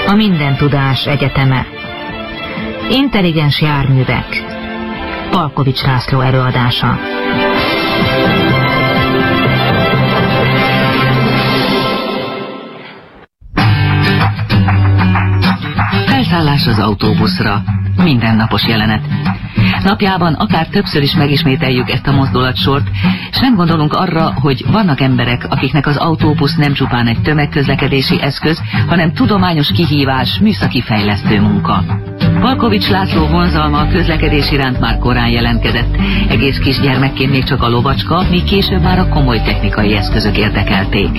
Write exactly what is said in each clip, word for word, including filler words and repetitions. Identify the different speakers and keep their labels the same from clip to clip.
Speaker 1: A Mindentudás Egyeteme. Intelligens járművek. Palkovics László előadása.
Speaker 2: Felszállás az autóbuszra. Mindennapos jelenet. Napjában akár többször is megismételjük ezt a mozdulatsort, és nem gondolunk arra, hogy vannak emberek, akiknek az autóbusz nem csupán egy tömegközlekedési eszköz, hanem tudományos kihívás, műszaki fejlesztő munka. Palkovics László vonzalma a közlekedés iránt már korán jelentkezett. Egész kisgyermekként még csak a lovacska, míg később már a komoly technikai eszközök érdekelték.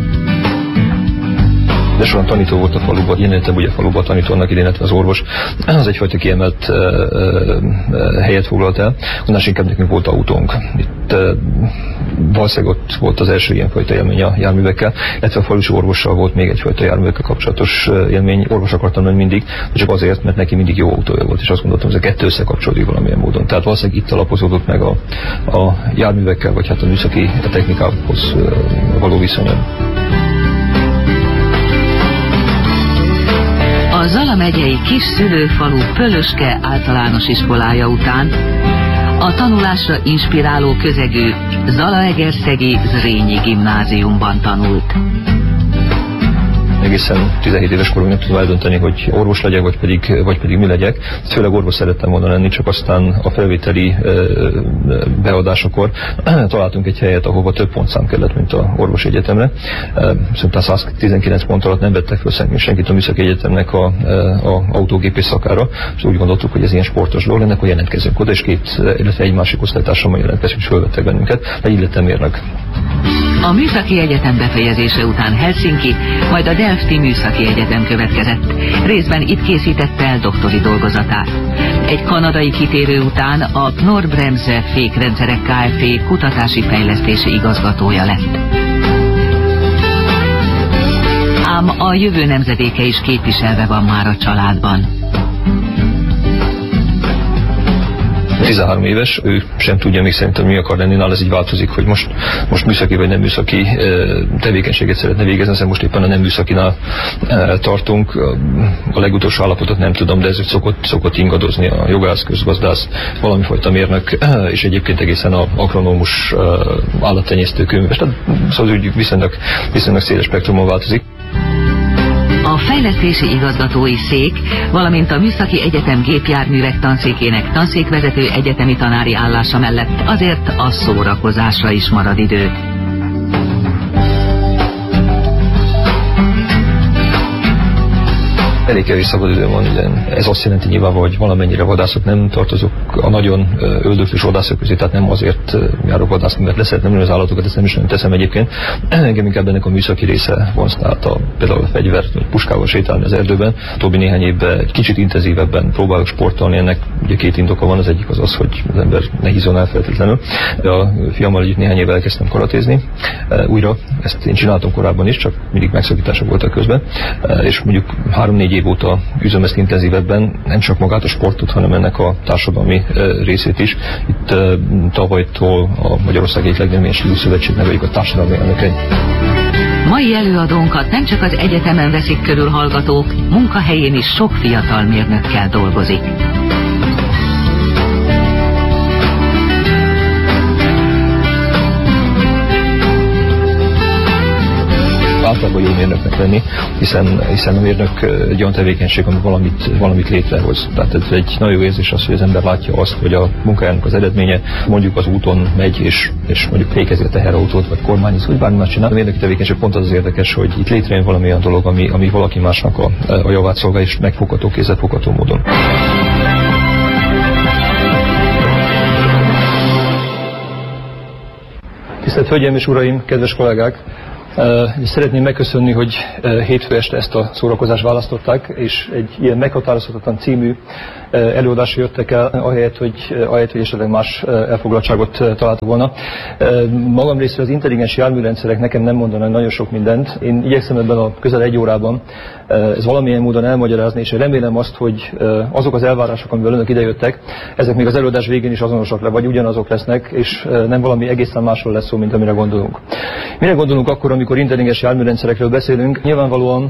Speaker 3: De sokan tanító volt a faluban, jelenetebb ugye a faluban tanító annak idén, az orvos, az egyfajta kiemelt uh, uh, helyet foglalt el, annál inkább nekünk volt autónk. Itt uh, valószínűleg ott volt az első ilyenfajta élmény a járművekkel, illetve a falusi orvossal volt még egyfajta járművekkel kapcsolatos uh, élmény. Orvos akartam lenni mindig, csak azért, mert neki mindig jó autója volt, és azt gondoltam, hogy ez a kettő összekapcsolódik valamilyen módon. Tehát valószínűleg itt alapozódott meg a, a járművekkel, vagy hát a műszaki a technikához uh, való viszonyom.
Speaker 2: A Zala megyei kis szülőfalu Pölöske általános iskolája után a tanulásra inspiráló közegű Zalaegerszegi Zrínyi gimnáziumban tanult.
Speaker 3: Egészen tizenhét éves koromig nem tudom eldönteni, hogy orvos legyek, vagy pedig, vagy pedig mi legyek. Főleg orvos szerettem volna lenni, csak aztán a felvételi beadásokor találtunk egy helyet, ahova több pontszám kellett, mint a orvosi egyetemre. Szerintem száz tizenkilenc pont alatt nem vettek fel senkit a műszaki egyetemnek a, a autógépész szakára, és úgy gondoltuk, hogy ez ilyen sportos dolog, ennek, hogy jelentkezünk oda, és két, illetve egy másik osztálytársammal jelentkezünk, és fölvettek bennünket, de így lettem mérnök.
Speaker 2: A műszaki egyetem befejezése után Helsinki, majd a Delfti Műszaki Egyetem következett. Részben itt készítette el doktori dolgozatát. Egy kanadai kitérő után a Knorr-Bremse fékrendszerek Kft. Kutatási fejlesztési igazgatója lett. Ám a jövő nemzedéke is képviselve van már a családban.
Speaker 3: tizenhárom éves, ő sem tudja még szerintem, mi akar lenni, nála ez így változik, hogy most, most műszaki vagy nem műszaki tevékenységet szeretne végezni, hiszen most éppen a nem műszakinál tartunk. A legutolsó állapotot nem tudom, de ez szokott, szokott ingadozni a jogász, közgazdász, valamifajta mérnök, és egyébként egészen a agronómus, állattenyésztő, könyves, tehát szóval úgy viszonylag, viszonylag széles spektrumon változik.
Speaker 2: A fejlesztési igazgatói szék, valamint a Műszaki Egyetem gépjárművek tanszékének tanszékvezető egyetemi tanári állása mellett azért a szórakozásra is marad idő.
Speaker 3: Elég kevés szabadidőm van, ugye ez azt jelenti nyilván, hogy valamennyire vadászok, nem tartozok a nagyon öldöklős vadászok közé, tehát nem azért járok vadászni, mert leszeretnem az állatokat, ezt nem is nem teszem egyébként. Engem inkább ennek a műszaki része van, tehát a, például a fegyvert, vagy puskával sétálni az erdőben. További néhány évben egy kicsit intenzívebben próbálok sportolni, ennek ugye két indoka van, az egyik az az, hogy az ember ne hízzon el feltétlenül. De a fiammal együtt néhány évvel elkezdtem karatézni újra, ezt én csináltam korábban is, csak mindig megszakítások voltak közben, és mondjuk három-négy év óta üzöm ezt intenzívebben, nem csak magát a sportot, hanem ennek a társadalmi uh, részét is. Itt uh, tavalytól a Magyarország egyik legnagyobb szövetség neveljük a társadalmi elnökei.
Speaker 2: Mai előadónkat nem csak az egyetemen veszik körül hallgatók, munkahelyén is sok fiatal mérnökkel dolgozik.
Speaker 3: Általában jó mérnöknek lenni, hiszen, hiszen a mérnök egy olyan tevékenység, ami valamit, valamit létrehoz. Tehát ez egy nagyon jó érzés az, hogy az ember látja azt, hogy a munkájának az eredménye mondjuk az úton megy, és, és mondjuk fékezi a teherautót, vagy kormányoz, vagy bármi más csinál. A mérnöki tevékenység pont az az érdekes, hogy itt létrejön valami olyan dolog, ami, ami valaki másnak a, a javát szolgálja, és megfogható, kézzelfogható módon. Tisztelt Hölgyeim és Uraim, kedves kollégák! Uh, szeretném megköszönni, hogy uh, hétfő este ezt a szórakozást választották, és egy ilyen meghatározhatatlan című uh, előadásra jöttek el, ahelyett, hogy, uh, ahelyett, hogy esetleg más uh, elfoglaltságot uh, találtak volna. Uh, magam részéről az intelligens járműrendszerek nekem nem mondanak nagyon sok mindent. Én igyekszem ebben a közel egy órában uh, ez valamilyen módon elmagyarázni, és remélem azt, hogy uh, azok az elvárások, amivel önök idejöttek, ezek még az előadás végén is azonosak le, vagy ugyanazok lesznek, és uh, nem valami egészen másról lesz szó, mint amire gondolunk. Mire gondolunk akkor, amikor intelligens járműrendszerekről beszélünk? Nyilvánvalóan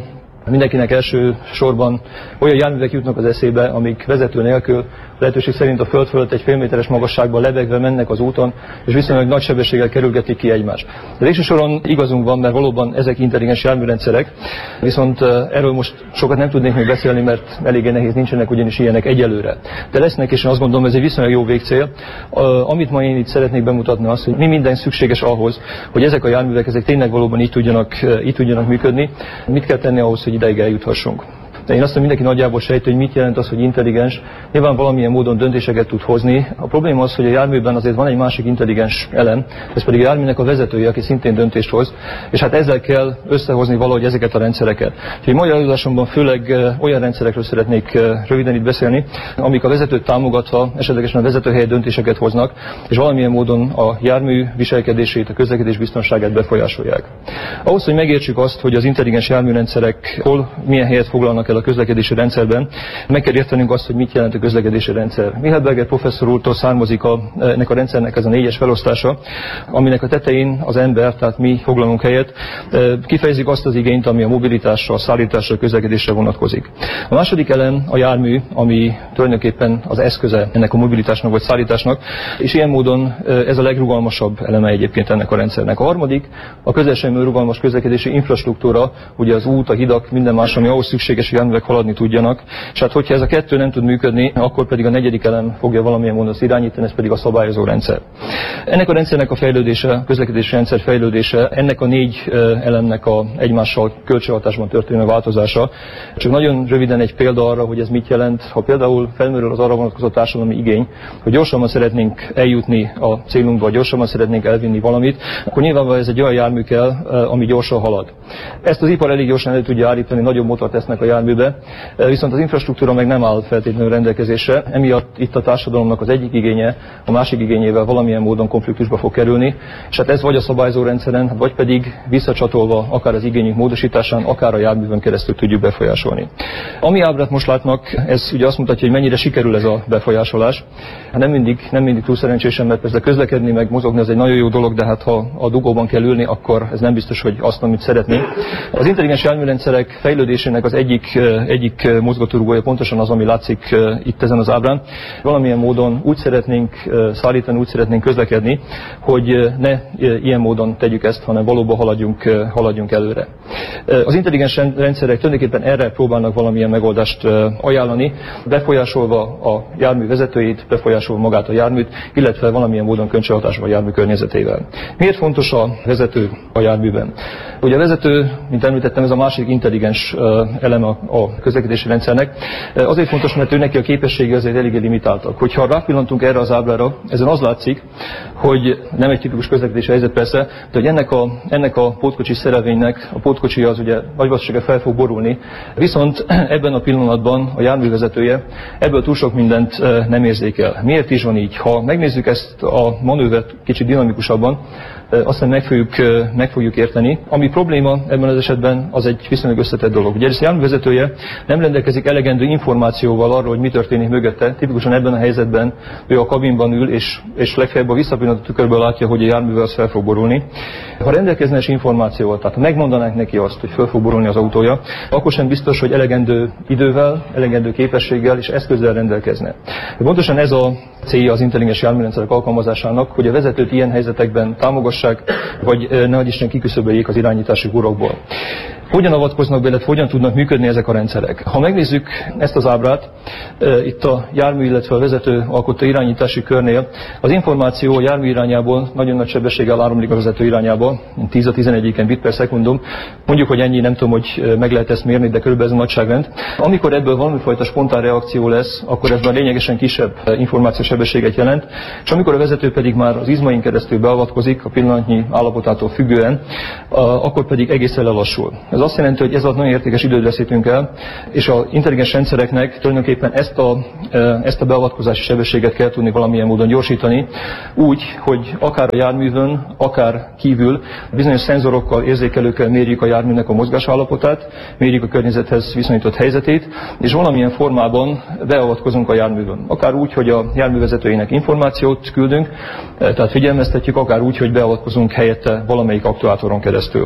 Speaker 3: Mindenkinek első sorban olyan járművek jutnak az eszébe, amik vezető nélkül lehetőség szerint a föld fölött egy fél méteres magasságban lebegve mennek az úton, és viszonylag nagy sebességgel kerülgetik ki egymást. De végső soron igazunk van, mert valóban ezek intelligens járműrendszerek, viszont erről most sokat nem tudnék még beszélni, mert eléggé nehéz, nincsenek ugyanis ilyenek egyelőre. De lesznek, és én azt gondolom, ez egy viszonylag jó végcél. Amit ma én itt szeretnék bemutatni, az, hogy mi minden szükséges ahhoz, hogy ezek a járművek ezek tényleg valóban így tudjanak, így tudjanak működni. Mit kell tenni ahhoz, hogy ideig eljuthassunk. De én azt mondom, mindenki nagyjából sejti, hogy mit jelent az, hogy intelligens. Nyilván valamilyen módon döntéseket tud hozni. A probléma az, hogy a járműben azért van egy másik intelligens elem, ez pedig a járműnek a vezetője, aki szintén döntést hoz, és hát ezzel kell összehozni valahogy ezeket a rendszereket. Úgyhogy mai előadásomban főleg olyan rendszerekről szeretnék röviden itt beszélni, amik a vezetőt támogatva esetlegesen a vezetőhelyi döntéseket hoznak, és valamilyen módon a jármű viselkedését, a közlekedés biztonságát befolyásolják. Ahhoz, hogy megértsük azt, hogy az intelligens járműrendszerek hol milyen helyet foglalnak a közlekedési rendszerben, meg kell értenünk azt, hogy mit jelent a közlekedési rendszer. Mihály Berger professzor úrtól származik a, ennek a rendszernek ez a négyes felosztása, aminek a tetején az ember, tehát mi foglalunk helyet, kifejezik azt az igényt, ami a mobilitásra, a szállításra, a közlekedésre vonatkozik. A második elem a jármű, ami tulajdonképpen az eszköze ennek a mobilitásnak vagy szállításnak, és ilyen módon ez a legrugalmasabb eleme egyébként ennek a rendszernek. A harmadik a közösen rugalmas közlekedési infrastruktúra, ugye az út, a hidak, minden más, ami ahhoz szükséges, hogy járművek haladni tudjanak. És hát, hogyha ez a kettő nem tud működni, akkor pedig a negyedik elem fogja valamilyen módon irányítani, ez pedig a szabályozó rendszer. Ennek a rendszernek a fejlődése, a közlekedési rendszer fejlődése, ennek a négy elemnek a egymással kölcsönhatásban történő változása. Csak nagyon röviden egy példa arra, hogy ez mit jelent. Ha például felmerül az arra vonatkozó társadalmi igény, hogy gyorsabban szeretnénk eljutni a célunkba, gyorsabban szeretnénk elvinni valamit, akkor nyilvánvalóan ez egy olyan jármű kell, ami gyorsan halad. Ezt az ipar elég gyorsan elő tudja állítani, nagyobb motort tesznek a járműbe, viszont az infrastruktúra meg nem áll feltétlenül rendelkezésre. Emiatt itt a társadalomnak az egyik igénye a másik igényével valamilyen módon konfliktusba fog kerülni, és hát ez vagy a szabályzó rendszeren, vagy pedig visszacsatolva akár az igényünk módosításán, akár a járművön keresztül tudjuk befolyásolni. Ami ábrát most látnak, ez ugye azt mutatja, hogy mennyire sikerül ez a befolyásolás. Nem mindig, nem mindig túl szerencsésen, mert persze közlekedni meg mozogni az egy nagyon jó dolog, de hát ha a dugóban kell ülni, akkor ez nem biztos, hogy azt, amit szeretnénk. Az intelligens járműrendszerek fejlődésének az egyik, egyik mozgatórugója pontosan az, ami látszik itt ezen az ábrán. Valamilyen módon úgy szeretnénk szállítani, úgy szeretnénk közlekedni, hogy ne ilyen módon tegyük ezt, hanem valóban haladjunk, haladjunk előre. Az intelligens rendszerek tulajdonképpen erre próbálnak valamilyen megoldást ajánlani, befolyásolva a jármű vezetőjét, befolyásolva magát a járműt, illetve valamilyen módon kölcsönhatásban a jármű környezetével. Miért fontos a vezető a járműben? Ugye a vezető, mint említettem, ez a másik intelligens eleme a közlekedési rendszernek. Azért fontos, mert ő neki a képessége azért eléggé limitáltak. Hogyha rápillantunk erre az ábrára, ezen az látszik, hogy nem egy tipikus közlekedési helyzet persze, de hogy ennek a, ennek a pótkocsi szerelvénynek, a pótkocsi az ugye nagy valószínűséggel fel fog borulni, viszont ebben a pillanatban a járművezetője ebből túl sok mindent nem érzékel. Miért is van így? Ha megnézzük ezt a manővert kicsit dinamikusabban, aztán meg fogjuk, meg fogjuk érteni. Ami probléma ebben az esetben, az egy viszonylag összetett dolog. Ugye ez a járművezetője nem rendelkezik elegendő információval arról, hogy mi történik mögötte. Tipikusan ebben a helyzetben ő a kabinban ül, és, és legfeljebb a visszapillantó tükörből látja, hogy a járművel az fel fog borulni. Ha rendelkezne is információval, tehát ha megmondanánk neki azt, hogy fel fog borulni az autója, akkor sem biztos, hogy elegendő idővel, elegendő képességgel és eszközzel rendelkezne. De pontosan ez a célja az intelligens járműrendszerek alkalmazásának, hogy a vezetőt ilyen helyzetekben támogassák, vagy nehogy Isten kiküszöböljék az irányítási gurokból. Hogyan avatkoznak be, illetve hogyan tudnak működni ezek a rendszerek? Ha megnézzük ezt az ábrát, itt a jármű, illetve a vezető alkotta irányítási körnél, az információ a jármű irányából nagyon nagy sebességgel áramlik a vezető irányába, tíz a tizenegy bit per szekundum. Mondjuk, hogy ennyi, nem tudom, hogy meg lehet ezt mérni, de körülbelül ez a nagyságrend. Amikor ebből valamifajta spontán reakció lesz, akkor ez már lényegesen kisebb információsebességet jelent, és amikor a vezető pedig már az izmain keresztül beavatkozik, a pillanatnyi állapotától függően, akkor pedig egészen lelassul. Ez azt jelenti, hogy ez alatt nagyon értékes időt veszítünk el, és az intelligens rendszereknek tulajdonképpen ezt a, ezt a beavatkozási sebességet kell tudni valamilyen módon gyorsítani, úgy, hogy akár a járművön, akár kívül bizonyos szenzorokkal, érzékelőkkel mérjük a járműnek a mozgásállapotát, mérjük a környezethez viszonyított helyzetét, és valamilyen formában beavatkozunk a járművön. Akár úgy, hogy a járművezetőinek információt küldünk, tehát figyelmeztetjük, akár úgy, hogy beavatkozunk helyette valamelyik aktuátoron keresztül.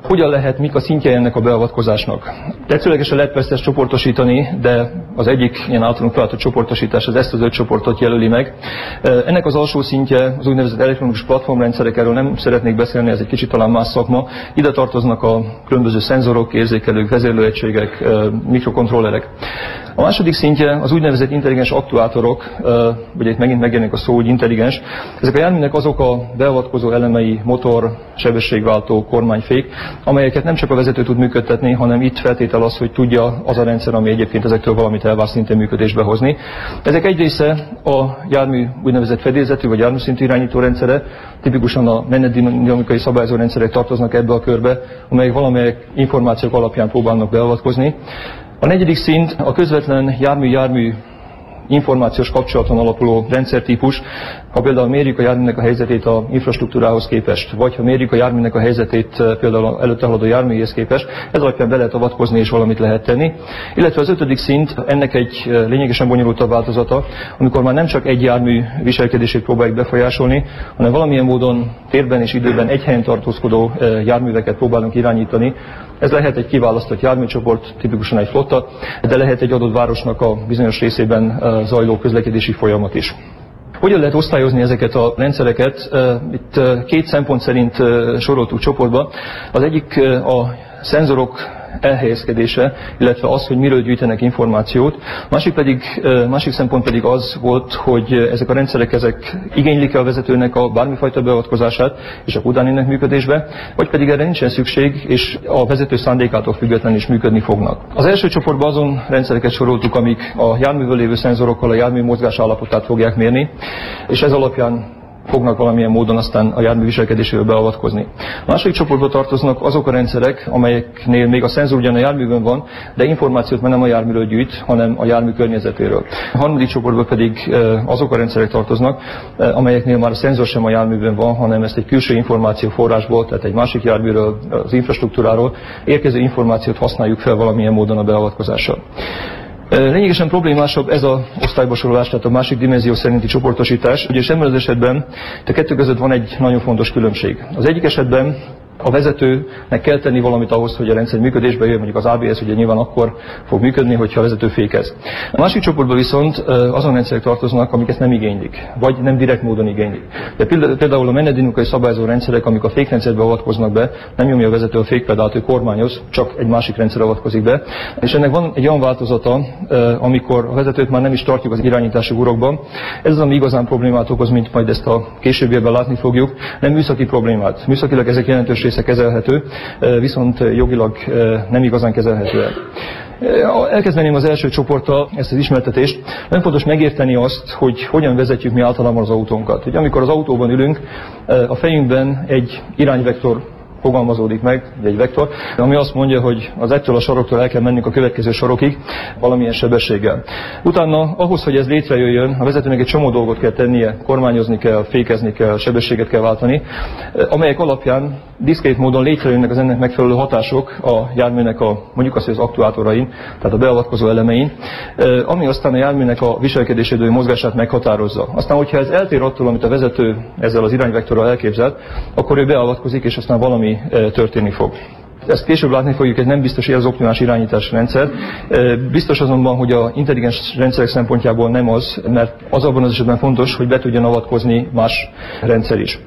Speaker 3: Hogyan lehet, mik a szintje ennek a beavatkozásnak? Tetszőlegesen lehet persze ezt csoportosítani, de az egyik ilyen általunk felállított csoportosítás az ezt az öt csoportot jelöli meg. Ennek az alsó szintje az úgynevezett elektronikus platformrendszerek, erről nem szeretnék beszélni, ez egy kicsit talán más szakma. Ide tartoznak a különböző szenzorok, érzékelők, vezérlőegységek, mikrokontrollerek. A második szintje az úgynevezett intelligens aktuátorok, ugye itt megint megjelenik a szó, hogy intelligens. Ezek a járműnek azok a beavatkozó elemei, motor, sebességváltó, kormányfék, amelyeket nem csak a vezető tud működtetni, hanem itt feltétel az, hogy tudja az a rendszer, ami egyébként ezektől valamit elvár szintén működésbe hozni. Ezek egy része a jármű úgynevezett fedélzetű vagy járműszintű irányító rendszere, tipikusan a menetdinamikai szabályozó rendszerek tartoznak ebbe a körbe, amelyek valamelyek információk alapján próbálnak beavatkozni. A negyedik szint a közvetlen jármű-jármű információs kapcsolaton alapuló rendszertípus, ha például mérjük a járműnek a helyzetét a infrastruktúrához képest, vagy ha mérjük a járműnek a helyzetét például előtte haladó járműhez képest, ez alapján be lehet avatkozni és valamit lehet tenni. Illetve az ötödik szint, ennek egy lényegesen bonyolultabb változata, amikor már nem csak egy jármű viselkedését próbáljuk befolyásolni, hanem valamilyen módon térben és időben egy helyen tartózkodó járműveket próbálunk irányítani. Ez lehet egy kiválasztott járműcsoport, tipikusan egy flotta, de lehet egy adott városnak a bizonyos részében zajló közlekedési folyamat is. Hogyan lehet osztályozni ezeket a rendszereket? Itt két szempont szerint soroltuk csoportba. Az egyik a szenzorok elhelyezkedése, illetve az, hogy miről gyűjtenek információt. Másik, pedig, másik szempont pedig az volt, hogy ezek a rendszerek ezek igénylik-e a vezetőnek a bármifajta beavatkozását és a utánének működésbe, vagy pedig erre nincsen szükség, és a vezető szándékától függetlenül is működni fognak. Az első csoportban azon rendszereket soroltuk, amik a járművől lévő szenzorokkal a jármű mozgás állapotát fogják mérni, és ez alapján fognak valamilyen módon aztán a jármű viselkedésével beavatkozni. A második csoportba tartoznak azok a rendszerek, amelyeknél még a szenzor ugyan a járművön van, de információt már nem a járműről gyűjt, hanem a jármű környezetéről. A harmadik csoportban pedig azok a rendszerek tartoznak, amelyeknél már a szenzor sem a járművön van, hanem ezt egy külső információforrásból, tehát egy másik járműről, az infrastruktúráról érkező információt használjuk fel valamilyen módon a beavatkozással. Lényegesen problémásabb ez az osztályba sorolás, tehát a másik dimenzió szerinti csoportosítás, ugyanis ebben az esetben a kettő között van egy nagyon fontos különbség. Az egyik esetben a vezetőnek kell tenni valamit ahhoz, hogy a rendszer működésbe jöjjön, mondjuk az á bé es ugye nyilván akkor fog működni, hogyha a vezető fékez. A másik csoportban viszont azon rendszerek tartoznak, amik ezt nem igénylik, vagy nem direkt módon igénylik. De például a menetdinamikai szabályozó rendszerek, amik a fékrendszerbe avatkoznak be, nem nyomja a vezető a fékpedált, ő kormányoz, csak egy másik rendszer avatkozik be. És ennek van egy olyan változata, amikor a vezetőt már nem is tartjuk az irányítási urokban. Ez az, ami igazán problémát okoz, mint majd ezt a későbbiekben látni fogjuk, nem műszaki problémát. Műszakilag ezek jelentős része kezelhető, viszont jogilag nem igazán kezelhető el. Elkezdeném az első csoporttal ezt az ismertetést. Nem fontos megérteni azt, hogy hogyan vezetjük mi általában az autónkat. Hogy amikor az autóban ülünk, a fejünkben egy irányvektor fogalmazódik meg, egy vektor, ami azt mondja, hogy az ettől a saroktól el kell mennünk a következő sarokig valamilyen sebességgel. Utána ahhoz, hogy ez létrejöjjön, a vezetőnek egy csomó dolgot kell tennie, kormányozni kell, fékezni kell, sebességet kell váltani, amelyek alapján diszkrét módon létrejönnek az ennek megfelelő hatások a járműnek a, mondjuk azt, hogy az aktuátorain, tehát a beavatkozó elemein, ami aztán a járműnek a viselkedésédő mozgását meghatározza. Aztán, hogyha ez eltér attól, amit a vezető ezzel az irányvektorral elképzelt, akkor ő beavatkozik, és aztán valami történni fog. Ezt később látni fogjuk, ez nem biztos, hogy az optimális irányítási rendszer. Biztos azonban, hogy az intelligens rendszerek szempontjából nem az, mert az abban az esetben fontos, hogy be tudjon avatkozni más rendszer is.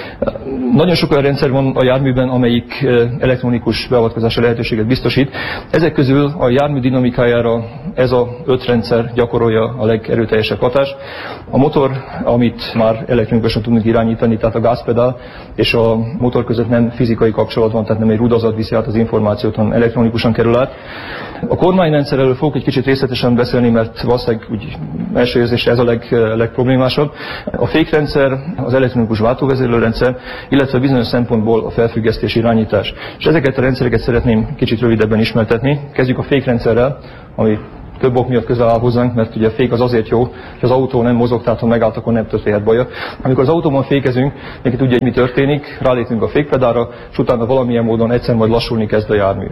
Speaker 3: Nagyon sok olyan rendszer van a járműben, amelyik elektronikus beavatkozási lehetőséget biztosít. Ezek közül a jármű dinamikájára ez a öt rendszer gyakorolja a legerőteljesebb hatást. A motor, amit már elektronikusan tudunk irányítani, tehát a gázpedál és a motor között nem fizikai kapcsolat van, tehát nem egy rudazat viszi át az információt, hanem elektronikusan kerül át. A kormányrendszerről fogok egy kicsit részletesen beszélni, mert valószínűleg úgy első érzésre ez a leg, legproblémásabb. A fékrendszer, az elektronikus váltóvezérlőrendszer, illetve bizonyos szempontból a felfüggesztés irányítás. És ezeket a rendszereket szeretném kicsit rövidebben ismertetni. Kezdjük a fékrendszerrel, ami több ok miatt közel áll hozzánk, mert ugye a fék az azért jó, hogy az autó nem mozog, tehát ha megállt, akkor nem történhet baja. Amikor az autóban fékezünk, neki tudja, hogy mi történik, rálépünk a fékpedára, és utána valamilyen módon egyszer majd lassulni kezd a jármű.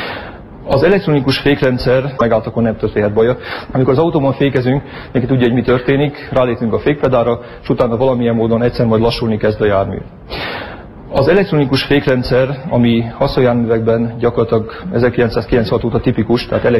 Speaker 3: Az elektronikus fékrendszer megállt, akkor nem történhet baja. Amikor az autóban fékezünk, neki tudja, hogy mi történik, rálépünk a fékpedára, és utána valamilyen módon egyszer majd lassulni kezd a jármű. Az elektronikus fékrendszer, ami haszonjárművekben gyakorlatilag ezerkilencszázkilencvenhat óta tipikus, tehát